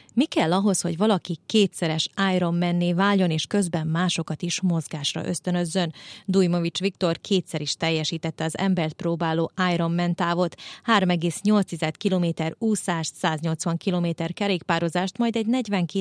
Mi kell ahhoz, hogy valaki kétszeres Ironman-né váljon, és közben másokat is mozgásra ösztönözzön? Dujmovics Viktor kétszer is teljesítette az embert próbáló Ironman távot, 3,8 km úszást, 180 km kerékpározást, majd egy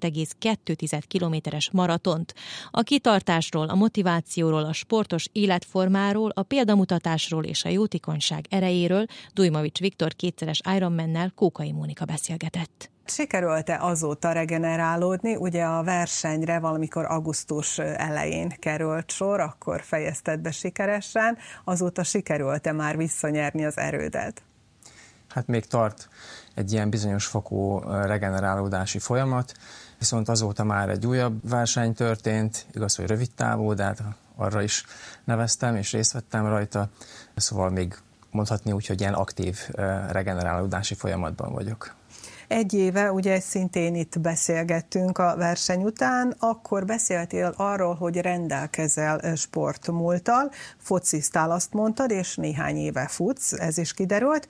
42,2 kilométeres maratont. A kitartásról, a motivációról, a sportos életformáról, a példamutatásról és a jótékonyság erejéről Dujmovics Viktor kétszeres Ironmannel Kókai Mónika beszélgetett. Sikerült-e azóta regenerálódni? Ugye a versenyre valamikor augusztus elején került sor, akkor fejezted be sikeresen. Azóta sikerült-e már visszanyerni az erődet? Hát még tart egy ilyen bizonyos fokú regenerálódási folyamat, viszont azóta már egy újabb verseny történt, igaz, hogy rövid távú, de hát arra is neveztem és részt vettem rajta, szóval még mondhatni úgy, hogy ilyen aktív regenerálódási folyamatban vagyok. Egy éve, ugye szintén itt beszélgettünk a verseny után, akkor beszéltél arról, hogy rendelkezel sportmúlttal, fociztál, azt mondtad, és néhány éve futsz, ez is kiderült,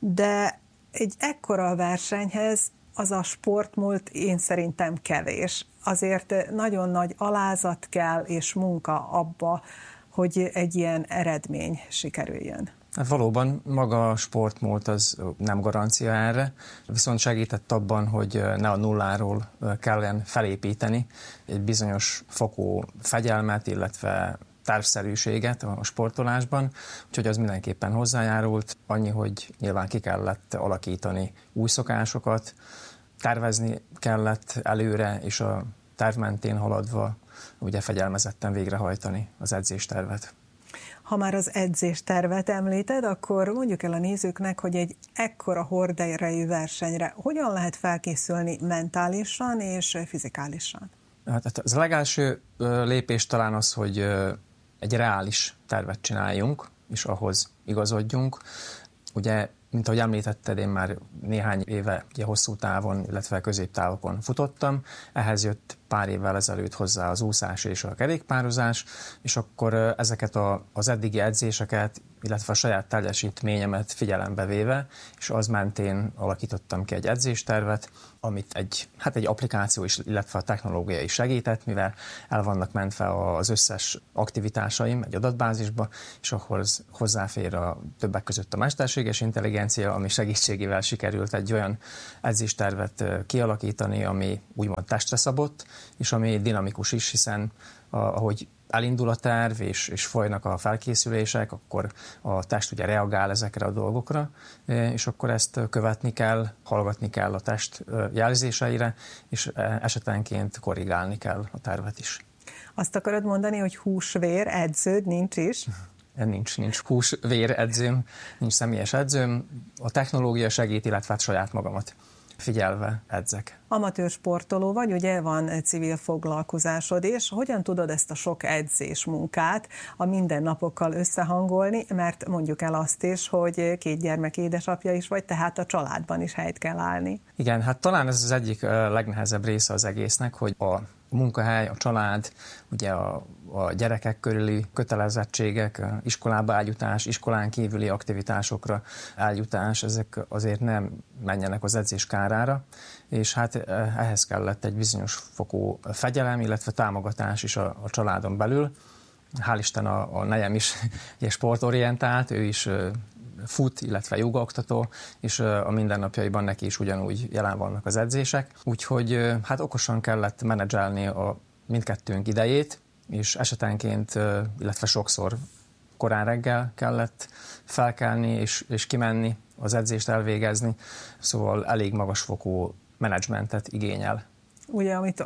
de egy ekkora versenyhez az a sportmúlt én szerintem kevés. Azért nagyon nagy alázat kell és munka abba, hogy egy ilyen eredmény sikerüljön. Hát valóban maga a sportmúlt az nem garancia erre, viszont segített abban, hogy ne a nulláról kelljen felépíteni egy bizonyos fokú fegyelmet, illetve tervszerűséget a sportolásban, úgyhogy az mindenképpen hozzájárult. Annyi, hogy nyilván ki kellett alakítani új szokásokat, tervezni kellett előre, és a terv mentén haladva ugye fegyelmezetten végrehajtani az edzéstervet. Ha már az edzéstervet említed, akkor mondjuk el a nézőknek, hogy egy ekkora horderejű versenyre hogyan lehet felkészülni mentálisan és fizikálisan? Hát az legelső lépés talán az, hogy egy reális tervet csináljunk, és ahhoz igazodjunk. Ugye, mint ahogy említetted, én már néhány éve ugye hosszú távon, illetve középtávokon futottam. Ehhez jött pár évvel ezelőtt hozzá az úszás és a kerékpározás, és akkor ezeket az eddigi edzéseket, illetve a saját teljesítményemet figyelembe véve, és az mentén alakítottam ki egy edzéstervet, amit egy applikáció is, illetve a technológia is segített, mivel el vannak mentve az összes aktivitásaim egy adatbázisba, és ahhoz hozzáfér többek között a mesterséges intelligencia, ami segítségével sikerült egy olyan edzéstervet kialakítani, ami úgymond testre szabott, és ami dinamikus is, hiszen ahogy elindul a terv, és folynak a felkészülések, akkor a test ugye reagál ezekre a dolgokra, és akkor ezt követni kell, hallgatni kell a test jelzéseire, és esetenként korrigálni kell a tervet is. Azt akarod mondani, hogy hús-vér edződ nincs is? Nincs hús-vér edzőm, nincs személyes edzőm. A technológia segít, illetve saját magamat figyelve edzek. Amatőr sportoló vagy, ugye van civil foglalkozásod, és hogyan tudod ezt a sok edzés munkát a mindennapokkal összehangolni, mert mondjuk el azt is, hogy 2 gyermek édesapja is vagy, tehát a családban is helyt kell állni. Igen, hát talán ez az egyik legnehezebb része az egésznek, hogy a munkahely, a család, ugye a gyerekek körüli kötelezettségek, iskolába eljutás, iskolán kívüli aktivitásokra eljutás, ezek azért nem menjenek az edzés kárára, és hát ehhez kellett egy bizonyos fokú fegyelem, illetve támogatás is a családon belül. Hál' Isten a nejem is sportorientált, ő is fut, illetve jogaoktató, és a mindennapjaiban neki is ugyanúgy jelen vannak az edzések. Úgyhogy hát okosan kellett menedzselni a mindkettőnk idejét, és esetenként, illetve sokszor korán reggel kellett felkelni és kimenni, az edzést elvégezni, szóval elég magasfokú menedzsmentet igényel. Ugye, amit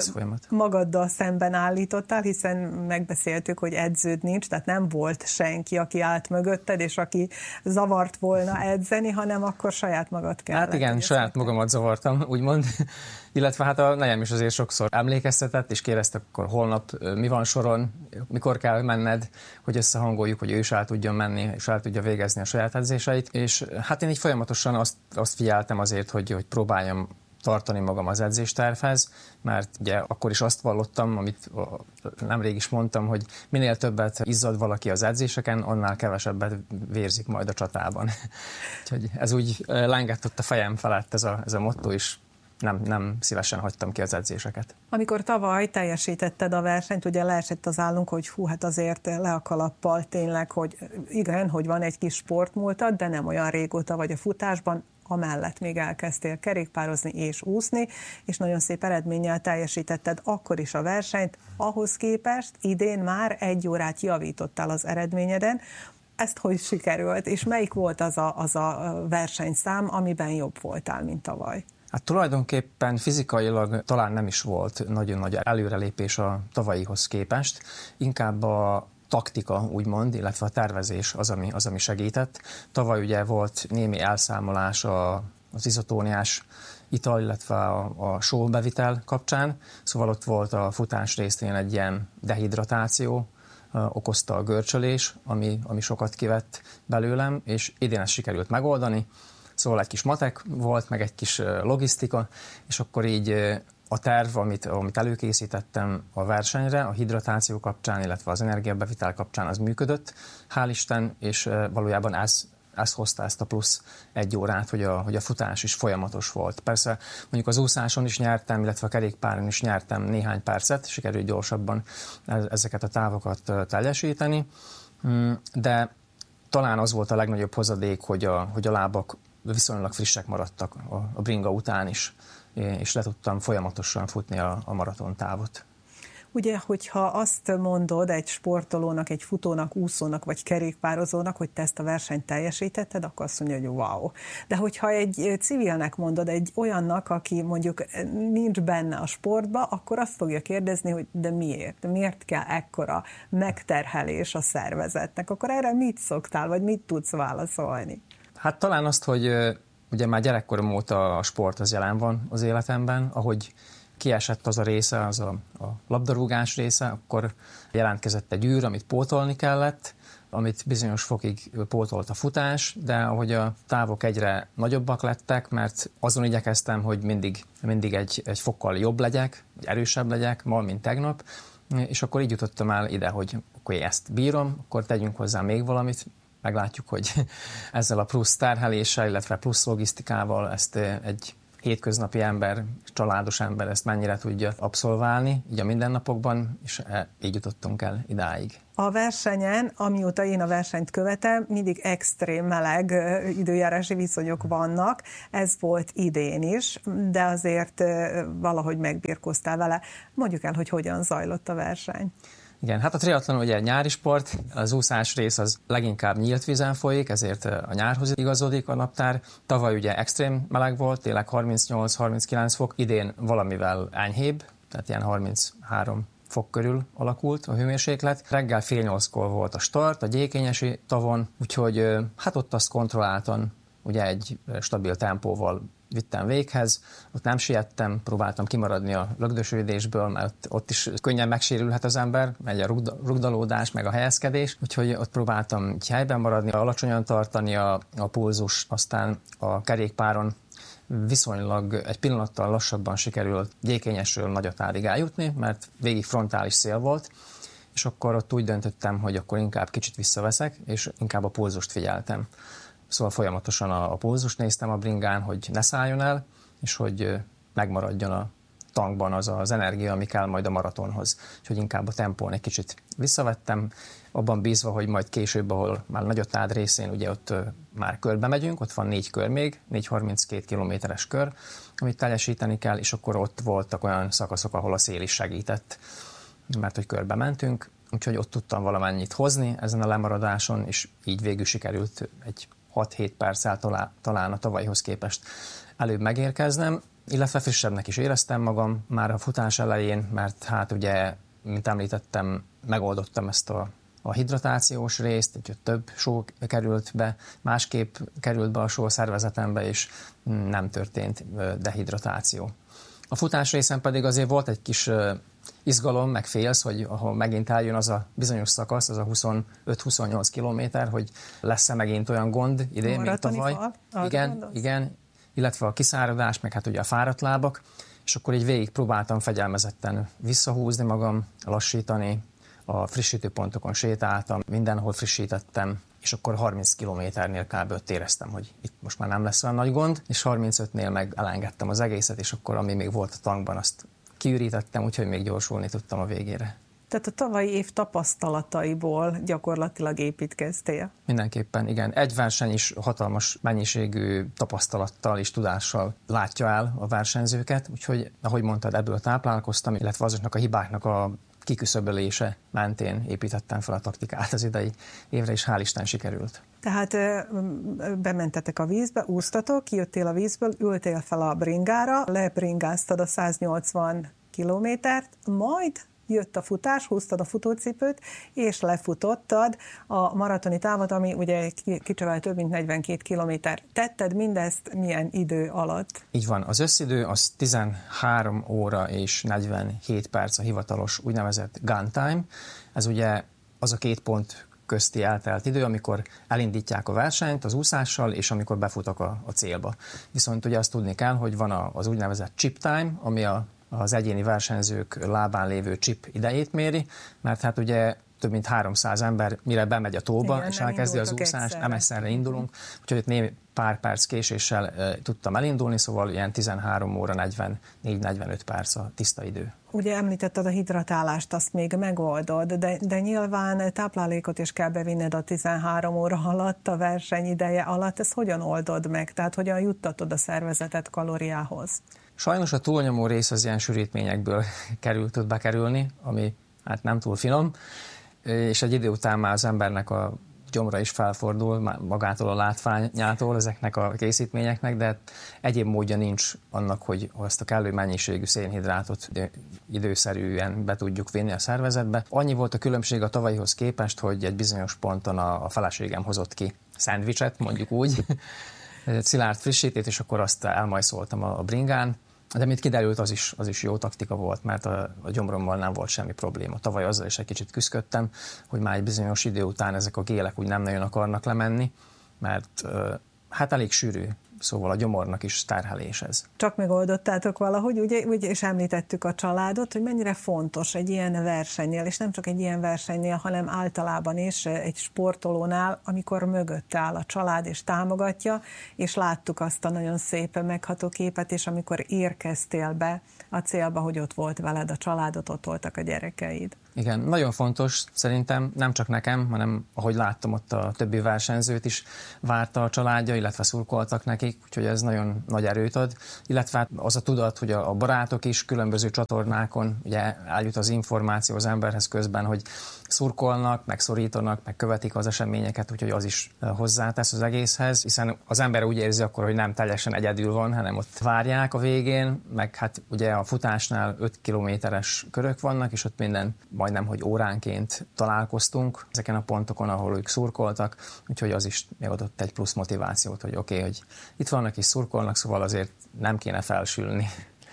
magaddal szemben állítottál, hiszen megbeszéltük, hogy edződ nincs, tehát nem volt senki, aki állt mögötted, és aki zavart volna edzeni, hanem akkor saját magad kellett. Hát igen, saját magamat zavartam, úgymond. Illetve hát a nejem is azért sokszor emlékeztetett, és kérdezte, akkor holnap mi van soron, mikor kell menned, hogy összehangoljuk, hogy ő is el tudjon menni, és el tudja végezni a saját edzéseit. És hát én így folyamatosan azt figyeltem azért, hogy próbáljam tartani magam az edzéstervhez, mert ugye akkor is azt vallottam, amit nemrég is mondtam, hogy minél többet izzad valaki az edzéseken, annál kevesebbet vérzik majd a csatában. Úgyhogy ez úgy lengett ott a fejem felett ez a motto is. nem szívesen hagytam ki az edzéseket. Amikor tavaly teljesítetted a versenyt, ugye leesett az állunk, hogy hát azért le a kalappal tényleg, hogy igen, hogy van egy kis sportmúltad, de nem olyan régóta vagy a futásban, amellett még elkezdtél kerékpározni és úszni, és nagyon szép eredménnyel teljesítetted akkor is a versenyt. Ahhoz képest idén már 1 órát javítottál az eredményeden. Ezt hogy sikerült, és melyik volt az a versenyszám, amiben jobb voltál, mint tavaly? Hát tulajdonképpen fizikailag talán nem is volt nagyon nagy előrelépés a tavalyihoz képest, inkább a taktika, úgymond, illetve a tervezés az, ami segített. Tavaly ugye volt némi elszámolás az izotóniás ital, illetve a sóbevitel kapcsán, szóval ott volt a futás részén egy ilyen dehidratáció, okozta a görcsölés, ami sokat kivett belőlem, és idén ezt sikerült megoldani. Szóval egy kis matek volt, meg egy kis logisztika, és akkor így a terv, amit előkészítettem a versenyre, a hidratáció kapcsán, illetve az energiabevitel kapcsán az működött, hál' Isten, és valójában ez hozta ezt a plusz 1 órát, hogy a futás is folyamatos volt. Persze mondjuk az úszáson is nyertem, illetve a kerékpáron is nyertem néhány percet, sikerült gyorsabban ezeket a távokat teljesíteni, de talán az volt a legnagyobb hozadék, hogy a lábak viszonylag frissek maradtak a bringa után is, és le tudtam folyamatosan futni a maratontávot. Ugye, hogyha azt mondod egy sportolónak, egy futónak, úszónak vagy kerékpározónak, hogy te ezt a versenyt teljesítetted, akkor azt mondja, hogy wow. De hogyha egy civilnek mondod, egy olyannak, aki mondjuk nincs benne a sportba, akkor azt fogja kérdezni, hogy de miért? De miért kell ekkora megterhelés a szervezetnek? Akkor erre mit szoktál, vagy mit tudsz válaszolni? Hát talán azt, hogy ugye már gyerekkorom óta a sport az jelen van az életemben, ahogy kiesett az a része, az a labdarúgás része, akkor jelentkezett egy űr, amit pótolni kellett, amit bizonyos fokig pótolt a futás, de ahogy a távok egyre nagyobbak lettek, mert azon igyekeztem, hogy mindig egy fokkal jobb legyek, erősebb legyek ma, mint tegnap, és akkor így jutottam el ide, hogy akkor ezt bírom, akkor tegyünk hozzá még valamit, meglátjuk, hogy ezzel a plusz terheléssel, illetve plusz logisztikával ezt egy hétköznapi ember, családos ember ezt mennyire tudja abszolválni, így a mindennapokban, és így jutottunk el idáig. A versenyen, amióta én a versenyt követem, mindig extrém meleg időjárási viszonyok vannak. Ez volt idén is, de azért valahogy megbirkóztál vele. Mondjuk el, hogy hogyan zajlott a verseny. Igen, hát a triatlon ugye nyári sport, az úszás rész az leginkább nyílt vízen folyik, ezért a nyárhoz igazodik a naptár. Tavaly ugye extrém meleg volt, tényleg 38-39 fok, idén valamivel enyhébb, tehát ilyen 33 fok körül alakult a hőmérséklet. Reggel 7:30-kor volt a start a Gyékényesi tavon, úgyhogy hát ott azt kontrolláltan, ugye egy stabil tempóval vittem véghez, ott nem siettem, próbáltam kimaradni a lögdösödésből, mert ott is könnyen megsérülhet az ember, megy a rugdalódás, meg a helyezkedés, úgyhogy ott próbáltam helyben maradni, alacsonyan tartani a pulzus, aztán a kerékpáron viszonylag egy pillanattal lassabban sikerült Gyékényesről Nagyatádig eljutni, mert végig frontális szél volt, és akkor ott úgy döntöttem, hogy akkor inkább kicsit visszaveszek, és inkább a pulzust figyeltem. Szóval folyamatosan a pulzust néztem a bringán, hogy ne szálljon el, és hogy megmaradjon a tankban az energia, ami kell majd a maratonhoz. És hogy inkább a tempón egy kicsit visszavettem, abban bízva, hogy majd később, ahol már Nagyatád részén, ugye ott már körbe megyünk, ott van 4 kör még, 4,32 kilométeres kör, amit teljesíteni kell, és akkor ott voltak olyan szakaszok, ahol a szél is segített, mert hogy körbe mentünk, úgyhogy ott tudtam valamennyit hozni ezen a lemaradáson, és így végül sikerült egy 6-7 perccel talán a tavalyhoz képest előbb megérkeznem, illetve frissebbnek is éreztem magam már a futás elején, mert hát ugye, mint említettem, megoldottam ezt a hidratációs részt, hogy több só került be, másképp került be a só a szervezetembe, és nem történt dehidratáció. A futás részen pedig azért volt egy kis izgalom, meg félsz, hogy ahol megint eljön az a bizonyos szakasz, az a 25-28 kilométer, hogy lesz-e megint olyan gond idén, mint tavaly. Igen, illetve a kiszáradás, meg hát ugye a fáradt lábak, és akkor így végig próbáltam fegyelmezetten visszahúzni magam, lassítani, a frissítőpontokon sétáltam, mindenhol frissítettem, és akkor 30 kilométernél kb. Ott éreztem, hogy itt most már nem lesz olyan nagy gond, és 35-nél meg elengedtem az egészet, és akkor ami még volt a tankban, azt kiürítettem, úgyhogy még gyorsulni tudtam a végére. Tehát a tavalyi év tapasztalataiból gyakorlatilag építkeztél. Mindenképpen, igen. Egy verseny is hatalmas mennyiségű tapasztalattal és tudással látja el a versenyzőket, úgyhogy, ahogy mondtad, ebből táplálkoztam, illetve azoknak a hibáknak a kiküszöbölése mentén építettem fel a taktikát az idei évre, és hál' Isten sikerült. Tehát bementetek a vízbe, úsztatok, kijöttél a vízből, ültél fel a bringára, lebringáztad a 180 kilométert, majd jött a futás, húztad a futócipőt, és lefutottad a maratoni távot, ami ugye kicsivel több mint 42 kilométer. Tetted mindezt milyen idő alatt? Így van. Az összidő az 13 óra és 47 perc a hivatalos úgynevezett gun time. Ez ugye az a 2 pont közti eltelt idő, amikor elindítják a versenyt az úszással, és amikor befutok a célba. Viszont ugye azt tudni kell, hogy van az úgynevezett chip time, ami az egyéni versenyzők lábán lévő chip idejét méri, mert hát ugye több mint 300 ember, mire bemegy a tóba, igen, és elkezdi az úszást, nem egyszerre indulunk, úgyhogy itt pár perc késéssel tudtam elindulni, szóval ilyen 13 óra 44-45 perc a tiszta idő. Ugye említetted a hidratálást, azt még megoldod, de nyilván táplálékot is kell bevinned a 13 óra alatt, a verseny ideje alatt. Ezt hogyan oldod meg? Tehát hogyan juttatod a szervezetet kalóriához? Sajnos a túlnyomó rész az ilyen sűrítményekből tud bekerülni, ami hát nem túl finom, és egy idő után már az embernek a gyomra is felfordul magától a látványától ezeknek a készítményeknek, de egyéb módja nincs annak, hogy azt a kellő mennyiségű szénhidrátot időszerűen be tudjuk vinni a szervezetbe. Annyi volt a különbség a tavalyihoz képest, hogy egy bizonyos ponton a feleségem hozott ki szendvicset, mondjuk úgy, szilárd frissítét, és akkor azt elmajszoltam a bringán. De mint kiderült, az is jó taktika volt, mert a gyomrommal nem volt semmi probléma. Tavaly azzal is egy kicsit küzdöttem, hogy már egy bizonyos idő után ezek a gélek úgy nem nagyon akarnak lemenni, mert hát elég sűrű, szóval a gyomornak is terhelés ez. Csak megoldottátok valahogy, ugye, és említettük a családot, hogy mennyire fontos egy ilyen versenynél, és nem csak egy ilyen versenynél, hanem általában is egy sportolónál, amikor mögött áll a család és támogatja, és láttuk azt a nagyon szép megható képet, és amikor érkeztél be a célba, hogy ott volt veled a családot, ott voltak a gyerekeid. Igen, nagyon fontos szerintem, nem csak nekem, hanem ahogy láttam, ott a többi versenyzőt is várta a családja, illetve szurkoltak nekik, úgyhogy ez nagyon nagy erőt ad, illetve az a tudat, hogy a barátok is különböző csatornákon ugye eljut az információ az emberhez közben, hogy szurkolnak, meg szorítanak, meg követik az eseményeket, úgyhogy az is hozzátesz az egészhez, hiszen az ember úgy érzi akkor, hogy nem teljesen egyedül van, hanem ott várják a végén, meg hát ugye a futásnál 5 kilométeres körök vannak, és ott minden majdnem, hogy óránként találkoztunk ezeken a pontokon, ahol ők szurkoltak, úgyhogy az is megadott egy plusz motivációt, hogy oké, hogy itt vannak és szurkolnak, szóval azért nem kéne felsülni.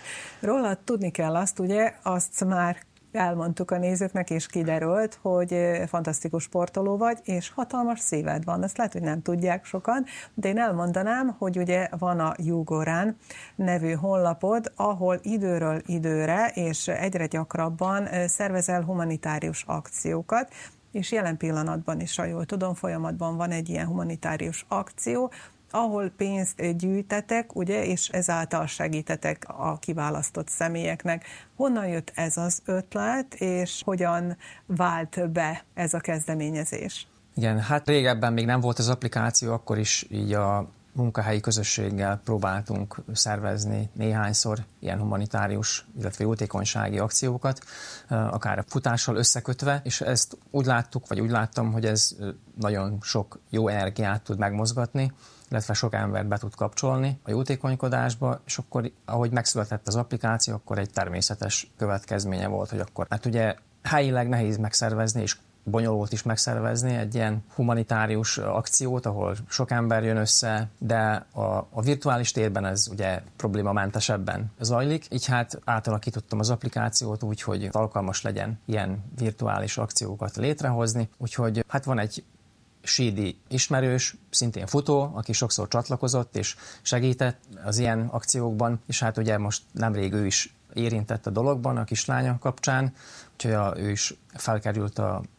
Rólad tudni kell azt, ugye, azt már elmondtuk a nézőknek, és kiderült, hogy fantasztikus sportoló vagy, és hatalmas szíved van. Ezt lehet, hogy nem tudják sokan, de én elmondanám, hogy ugye van a Jugorán nevű honlapod, ahol időről időre, és egyre gyakrabban szervezel humanitárius akciókat, és jelen pillanatban is, ha jól tudom, folyamatban van egy ilyen humanitárius akció, ahol pénzt gyűjtetek, ugye, és ezáltal segítetek a kiválasztott személyeknek. Honnan jött ez az ötlet, és hogyan vált be ez a kezdeményezés? Igen, hát régebben még nem volt az applikáció, akkor is így a munkahelyi közösséggel próbáltunk szervezni néhányszor ilyen humanitárius, illetve jótékonysági akciókat, akár a futással összekötve, és ezt úgy láttuk, vagy úgy láttam, hogy ez nagyon sok jó energiát tud megmozgatni, illetve sok embert be tud kapcsolni a jótékonykodásba, és akkor, ahogy megszületett az applikáció, akkor egy természetes következménye volt, hogy akkor, hát ugye helyileg nehéz megszervezni, és bonyolult is megszervezni egy ilyen humanitárius akciót, ahol sok ember jön össze, de a virtuális térben ez ugye problémamentesebben zajlik. Így hát átalakítottam az applikációt úgy, hogy alkalmas legyen ilyen virtuális akciókat létrehozni. Úgyhogy hát van egy sídi ismerős, szintén futó, aki sokszor csatlakozott és segített az ilyen akciókban, és hát ugye most nemrég ő is érintett a dologban a kislánya kapcsán, úgyhogy ő is felkerült a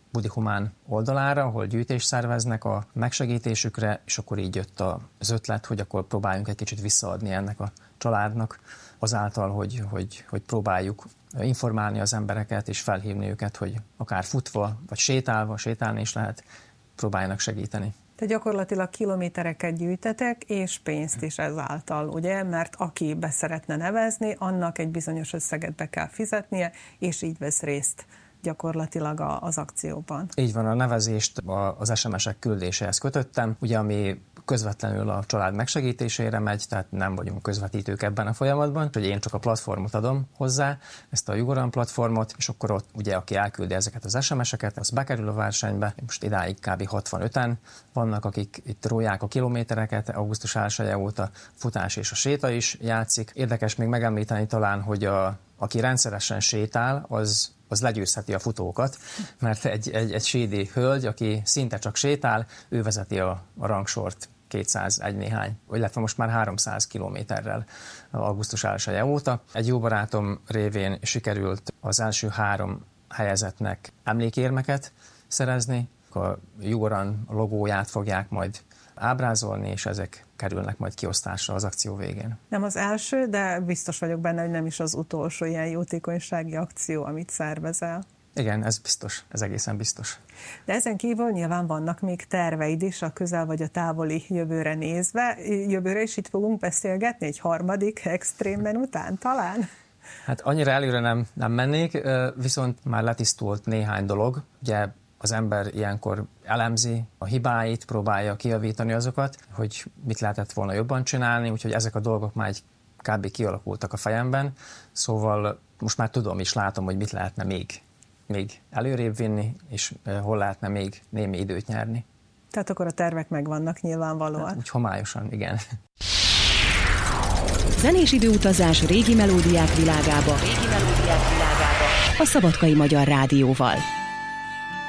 Budi Humán oldalára, ahol gyűjtést szerveznek a megsegítésükre, és akkor így jött az ötlet, hogy akkor próbáljunk egy kicsit visszaadni ennek a családnak, azáltal, hogy próbáljuk informálni az embereket, és felhívni őket, hogy akár futva, vagy sétálni is lehet, próbáljanak segíteni. Te gyakorlatilag kilométereket gyűjtetek, és pénzt is ezáltal, ugye? Mert aki be szeretne nevezni, annak egy bizonyos összeget be kell fizetnie, és így vesz részt gyakorlatilag az akcióban. Így van, a nevezést az SMS-ek küldéséhez kötöttem, ugye ami közvetlenül a család megsegítésére megy, tehát nem vagyunk közvetítők ebben a folyamatban, hogy én csak a platformot adom hozzá, ezt a Jugoran platformot, és akkor ott ugye aki elküldi ezeket az SMS-eket, az bekerül a versenybe. Most idáig kb. 65-en vannak, akik itt róják a kilométereket, augusztus 1-e óta futás és a séta is játszik. Érdekes még megemlíteni talán, hogy aki rendszeresen sétál, az legyőzheti a futókat, mert egy svédi hölgy, aki szinte csak sétál, ő vezeti a rangsort 201 néhány, illetve most már 300 kilométerrel augusztus 1-e óta. Egy jó barátom révén sikerült az első 3 helyezettnek emlékérmeket szerezni. A Jugoran logóját fogják majd ábrázolni, és ezek kerülnek majd kiosztásra az akció végén. Nem az első, de biztos vagyok benne, hogy nem is az utolsó ilyen jótékonysági akció, amit szervezel. Igen, ez biztos, ez egészen biztos. De ezen kívül nyilván vannak még terveid is a közel vagy a távoli jövőre nézve. Jövőre is itt fogunk beszélgetni egy harmadik extrémben után talán? Hát annyira előre nem mennék, viszont már letisztult néhány dolog. Ugye az ember ilyenkor elemzi a hibáit, próbálja kijavítani azokat, hogy mit lehetett volna jobban csinálni, úgyhogy ezek a dolgok már egy kb. Kialakultak a fejemben, szóval most már tudom és látom, hogy mit lehetne még előrébb vinni, és hol lehetne még némi időt nyerni. Tehát akkor a tervek megvannak nyilvánvalóan. Hát, úgy homályosan, igen. Zenés időutazás régi melódiák világába. A Szabadkai Magyar Rádióval.